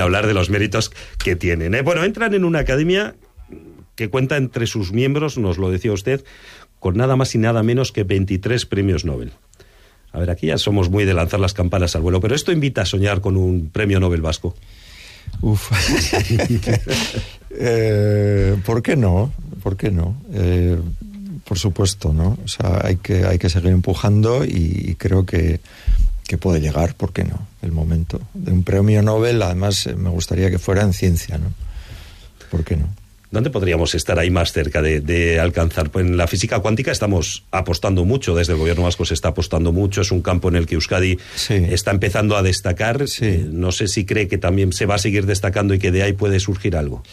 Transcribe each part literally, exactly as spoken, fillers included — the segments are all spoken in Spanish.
hablar de los méritos que tienen, ¿eh? Bueno, entran en una academia que cuenta entre sus miembros, nos lo decía usted, con nada más y nada menos que veintitrés premios Nobel. A ver, aquí ya somos muy de lanzar las campanas al vuelo, pero esto invita a soñar con un premio Nobel vasco. Uf. eh, ¿Por qué no? ¿Por qué no? Eh, por supuesto, ¿no? O sea, hay que, hay que seguir empujando y, y creo que, que puede llegar, ¿por qué no? El momento de un premio Nobel, además me gustaría que fuera en ciencia, ¿no? ¿Por qué no? ¿Dónde podríamos estar ahí más cerca de, de alcanzar? Pues en la física cuántica estamos apostando mucho, desde el gobierno vasco se está apostando mucho, es un campo en el que Euskadi sí. está empezando a destacar. Sí. Eh, no sé si cree que también se va a seguir destacando y que de ahí puede surgir algo.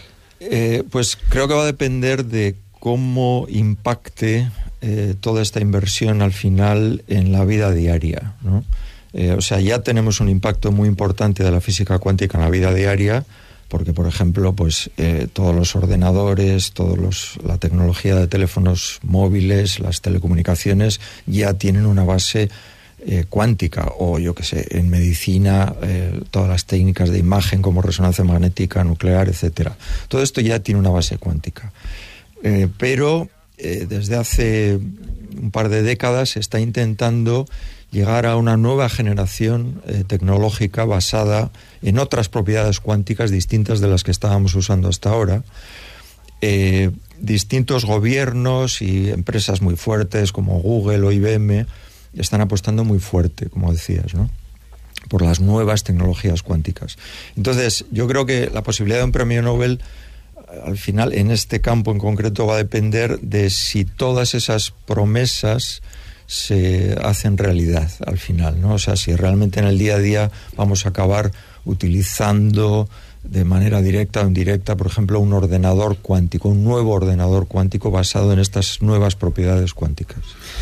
Eh, pues creo que va a depender de cómo impacte eh, toda esta inversión al final en la vida diaria, ¿no? Eh, o sea, ya tenemos un impacto muy importante de la física cuántica en la vida diaria, porque, por ejemplo, pues eh, todos los ordenadores, todos los, la tecnología de teléfonos móviles, las telecomunicaciones, ya tienen una base eh, cuántica, o yo qué sé, en medicina, eh, todas las técnicas de imagen como resonancia magnética, nuclear, etcétera. Todo esto ya tiene una base cuántica. Eh, pero eh, desde hace un par de décadas se está intentando llegar a una nueva generación eh, tecnológica basada en otras propiedades cuánticas distintas de las que estábamos usando hasta ahora. Eh, distintos gobiernos y empresas muy fuertes como Google o I B M están apostando muy fuerte, como decías, ¿no?, por las nuevas tecnologías cuánticas. Entonces, yo creo que la posibilidad de un premio Nobel, al final, en este campo en concreto, va a depender de si todas esas promesas se hacen realidad al final, ¿no? O sea, si realmente en el día a día vamos a acabar utilizando de manera directa o indirecta, por ejemplo, un ordenador cuántico, un nuevo ordenador cuántico basado en estas nuevas propiedades cuánticas.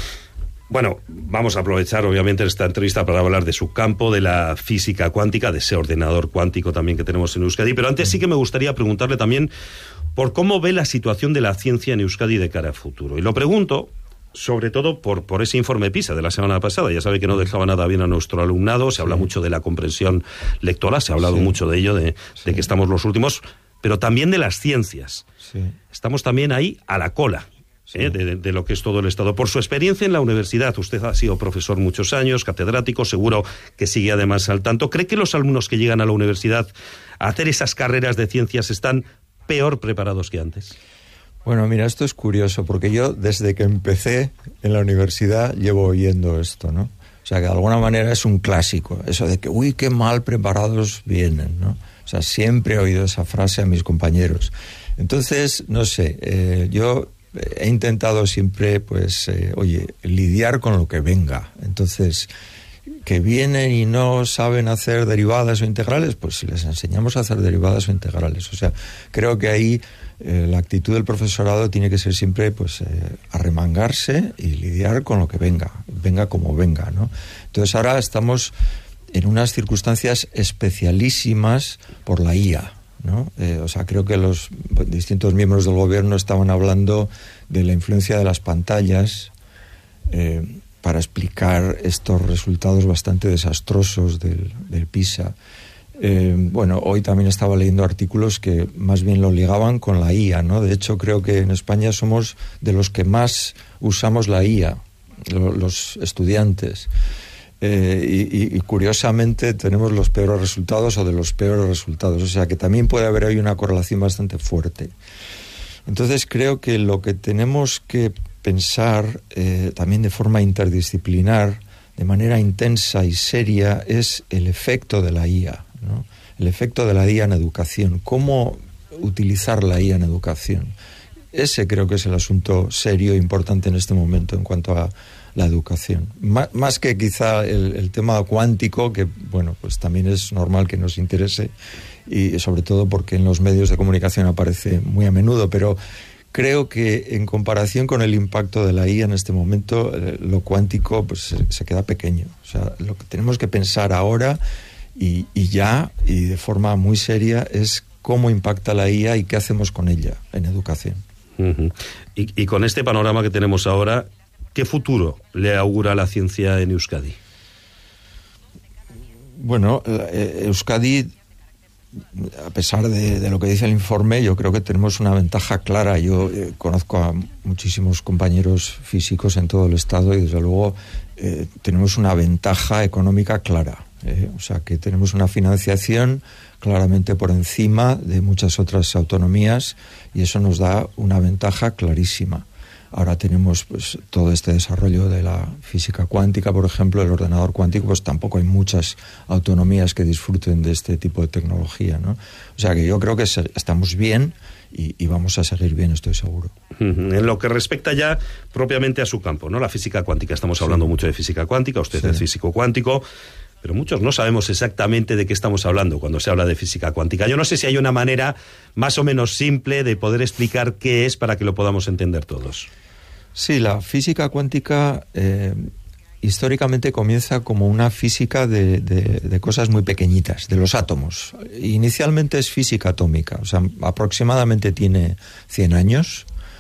Bueno, vamos a aprovechar obviamente esta entrevista para hablar de su campo, de la física cuántica, de ese ordenador cuántico también que tenemos en Euskadi, pero antes sí que me gustaría preguntarle también por cómo ve la situación de la ciencia en Euskadi de cara al futuro. Y lo pregunto sobre todo por, por ese informe PISA de la semana pasada. Ya sabe que no dejaba nada bien a nuestro alumnado, se sí. habla mucho de la comprensión lectora, se ha hablado sí. mucho de ello, de, sí. de que estamos los últimos, pero también de las ciencias. Sí. Estamos también ahí a la cola. Sí. ¿eh? De, de lo que es todo el Estado. Por su experiencia en la universidad, usted ha sido profesor muchos años, catedrático, seguro que sigue además al tanto. ¿Cree que los alumnos que llegan a la universidad a hacer esas carreras de ciencias están peor preparados que antes? Bueno, mira, esto es curioso, porque yo desde que empecé en la universidad llevo oyendo esto, ¿no? O sea, que de alguna manera es un clásico, eso de que, uy, qué mal preparados vienen, ¿no? O sea, siempre he oído esa frase a mis compañeros. Entonces, no sé, eh, yo he intentado siempre, pues, eh, oye, lidiar con lo que venga. Entonces, que vienen y no saben hacer derivadas o integrales, pues les enseñamos a hacer derivadas o integrales. O sea, creo que ahí eh, la actitud del profesorado tiene que ser siempre, pues, eh, arremangarse y lidiar con lo que venga, venga como venga, ¿no? Entonces ahora estamos en unas circunstancias especialísimas por la I A, ¿no? Eh, o sea, creo que los distintos miembros del gobierno estaban hablando de la influencia de las pantallas eh, para explicar estos resultados bastante desastrosos del, del PISA. Eh, bueno, hoy también estaba leyendo artículos que más bien lo ligaban con la I A, ¿no? De hecho, creo que en España somos de los que más usamos la I A, lo, los estudiantes. Eh, y, y, y curiosamente tenemos los peores resultados o de los peores resultados. O sea que también puede haber ahí una correlación bastante fuerte. Entonces creo que lo que tenemos que pensar eh, también de forma interdisciplinar, de manera intensa y seria, es el efecto de la I A, ¿no? El efecto de la I A en educación. ¿Cómo utilizar la I A en educación? Ese creo que es el asunto serio e importante en este momento en cuanto a la educación. Má, más que quizá el, el tema cuántico, que bueno, pues también es normal que nos interese, y sobre todo porque en los medios de comunicación aparece muy a menudo, pero creo que en comparación con el impacto de la I A en este momento, eh, lo cuántico pues se, se queda pequeño. O sea, lo que tenemos que pensar ahora y, y ya, y de forma muy seria, es cómo impacta la I A y qué hacemos con ella en educación. Uh-huh. Y, y con este panorama que tenemos ahora, ¿qué futuro le augura la ciencia en Euskadi? Bueno, eh, Euskadi a pesar de, de lo que dice el informe, yo creo que tenemos una ventaja clara. Yo eh, conozco a muchísimos compañeros físicos en todo el Estado y desde luego eh, tenemos una ventaja económica clara. Eh, o sea, que tenemos una financiación claramente por encima de muchas otras autonomías y eso nos da una ventaja clarísima. Ahora tenemos pues todo este desarrollo de la física cuántica, por ejemplo, el ordenador cuántico, pues tampoco hay muchas autonomías que disfruten de este tipo de tecnología, ¿no? O sea que yo creo que se, estamos bien y, y vamos a seguir bien, estoy seguro. En lo que respecta ya propiamente a su campo, ¿no? La física cuántica, estamos hablando sí. mucho de física cuántica, usted sí. es físico cuántico, pero muchos no sabemos exactamente de qué estamos hablando cuando se habla de física cuántica. Yo no sé si hay una manera más o menos simple de poder explicar qué es para que lo podamos entender todos. Sí, la física cuántica eh, históricamente comienza como una física de, de, de cosas muy pequeñitas, de los átomos. Inicialmente es física atómica, o sea, aproximadamente tiene cien años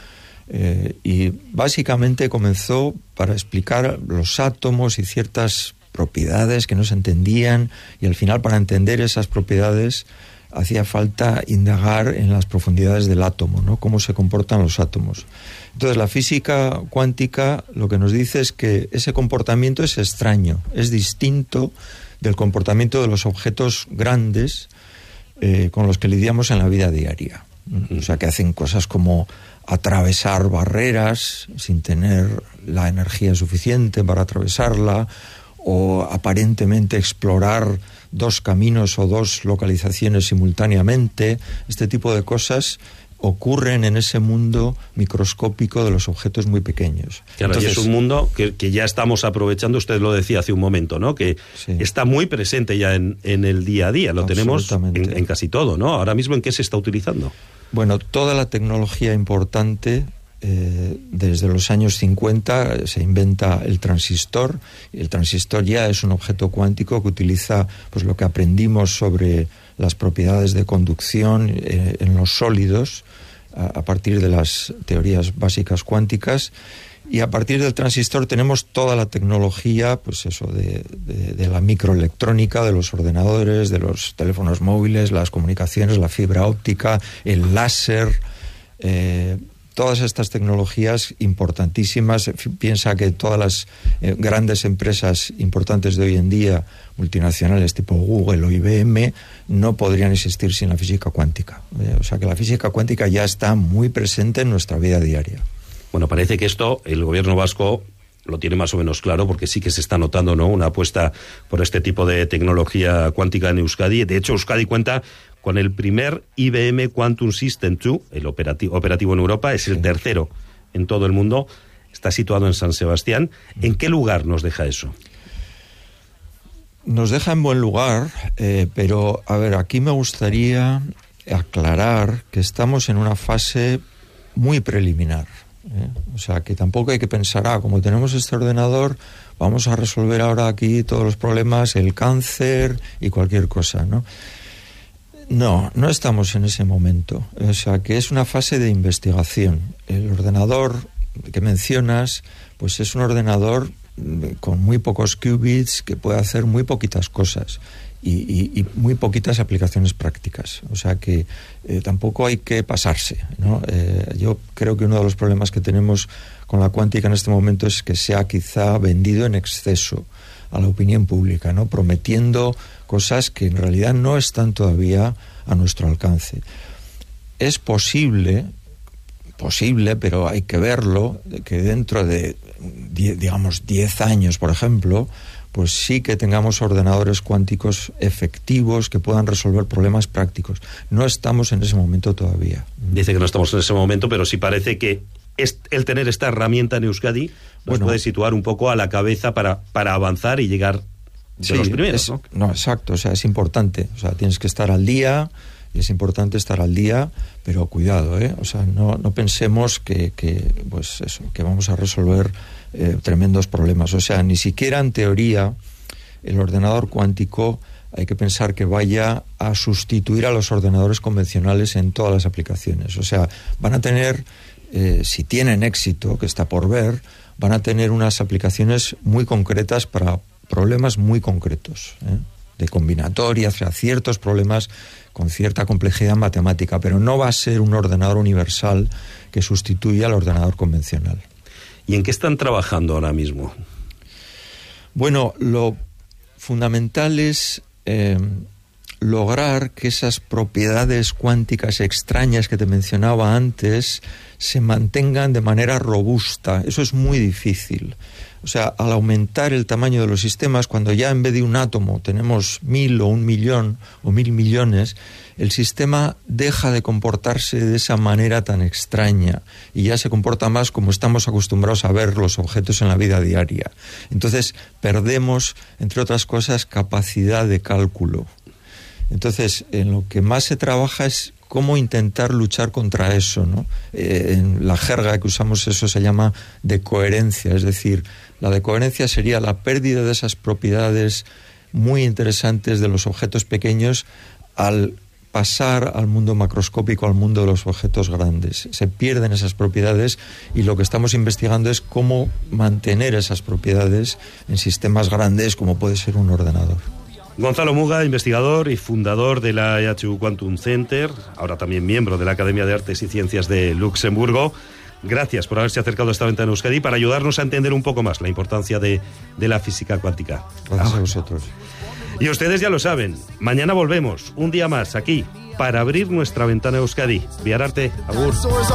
eh, y básicamente comenzó para explicar los átomos y ciertas propiedades que no se entendían y al final para entender esas propiedades hacía falta indagar en las profundidades del átomo, ¿no? Cómo se comportan los átomos. Entonces la física cuántica lo que nos dice es que ese comportamiento es extraño, es distinto del comportamiento de los objetos grandes eh, con los que lidiamos en la vida diaria. O sea, que hacen cosas como atravesar barreras sin tener la energía suficiente para atravesarla, o aparentemente explorar dos caminos o dos localizaciones simultáneamente. Este tipo de cosas ocurren en ese mundo microscópico de los objetos muy pequeños. Claro, Entonces, y es un mundo que, que ya estamos aprovechando, usted lo decía hace un momento, ¿no? Que sí. está muy presente ya en, en el día a día, lo tenemos en, en casi todo, ¿no? Ahora mismo, ¿en qué se está utilizando? Bueno, toda la tecnología importante, eh, desde los años cincuenta se inventa el transistor, y el transistor ya es un objeto cuántico que utiliza pues lo que aprendimos sobre las propiedades de conducción eh, en los sólidos a, a partir de las teorías básicas cuánticas, y a partir del transistor tenemos toda la tecnología, pues eso, de, de, de la microelectrónica, de los ordenadores, de los teléfonos móviles, las comunicaciones, la fibra óptica, el láser, eh, todas estas tecnologías importantísimas. Piensa que todas las eh, grandes empresas importantes de hoy en día, multinacionales tipo Google o I B M, no podrían existir sin la física cuántica. Eh, o sea que la física cuántica ya está muy presente en nuestra vida diaria. Bueno, parece que esto el gobierno vasco lo tiene más o menos claro, porque sí que se está notando, ¿no?, una apuesta por este tipo de tecnología cuántica en Euskadi. De hecho, Euskadi cuenta con el primer I B M Quantum System dos, el operativo, operativo en Europa, es el tercero en todo el mundo, está situado en San Sebastián. ¿En qué lugar nos deja eso? Nos deja en buen lugar, eh, pero, a ver, aquí me gustaría aclarar que estamos en una fase muy preliminar. ¿Eh? O sea, que tampoco hay que pensar, ah, como tenemos este ordenador, vamos a resolver ahora aquí todos los problemas, el cáncer y cualquier cosa, ¿no? No, no estamos en ese momento. O sea, que es una fase de investigación. El ordenador que mencionas, pues es un ordenador con muy pocos qubits que puede hacer muy poquitas cosas. Y, y, y muy poquitas aplicaciones prácticas. O sea que eh, tampoco hay que pasarse, ¿no? Eh, yo creo que uno de los problemas que tenemos con la cuántica en este momento es que se ha quizá vendido en exceso a la opinión pública, ¿no?, prometiendo cosas que en realidad no están todavía a nuestro alcance. Es posible, posible, pero hay que verlo, que dentro de, digamos, diez años, por ejemplo, pues sí que tengamos ordenadores cuánticos efectivos que puedan resolver problemas prácticos. No estamos en ese momento todavía. Dice que no estamos en ese momento, pero sí parece que es el tener esta herramienta en Euskadi nos bueno, puede situar un poco a la cabeza para, para avanzar y llegar de sí, los primeros, es, ¿no? No, exacto, o sea, es importante. O sea, tienes que estar al día, y es importante estar al día, pero cuidado, ¿eh? O sea, no, no pensemos que, que, pues eso, que vamos a resolver Eh, tremendos problemas. O sea, ni siquiera en teoría el ordenador cuántico hay que pensar que vaya a sustituir a los ordenadores convencionales en todas las aplicaciones. O sea, van a tener, eh, si tienen éxito, que está por ver, van a tener unas aplicaciones muy concretas para problemas muy concretos, ¿eh? de combinatoria, o sea, ciertos problemas con cierta complejidad matemática, pero no va a ser un ordenador universal que sustituya al ordenador convencional. ¿Y en qué están trabajando ahora mismo? Bueno, lo fundamental es eh, lograr que esas propiedades cuánticas extrañas que te mencionaba antes se mantengan de manera robusta. Eso es muy difícil. O sea, al aumentar el tamaño de los sistemas, cuando ya en vez de un átomo tenemos mil o un millón o mil millones, el sistema deja de comportarse de esa manera tan extraña y ya se comporta más como estamos acostumbrados a ver los objetos en la vida diaria. Entonces perdemos, entre otras cosas, capacidad de cálculo. Entonces, en lo que más se trabaja es cómo intentar luchar contra eso, ¿no? Eh, en la jerga que usamos eso se llama decoherencia, es decir, la decoherencia sería la pérdida de esas propiedades muy interesantes de los objetos pequeños al pasar al mundo macroscópico, al mundo de los objetos grandes. Se pierden esas propiedades y lo que estamos investigando es cómo mantener esas propiedades en sistemas grandes como puede ser un ordenador. Gonzalo Muga, investigador y fundador de la E H U Quantum Center, ahora también miembro de la Academia de Artes y Ciencias de Luxemburgo. Gracias por haberse acercado a esta ventana Euskadi para ayudarnos a entender un poco más la importancia de, de la física cuántica. Gracias a vosotros. Y ustedes ya lo saben, mañana volvemos, un día más, aquí, para abrir nuestra ventana Euskadi. Viararte, agur.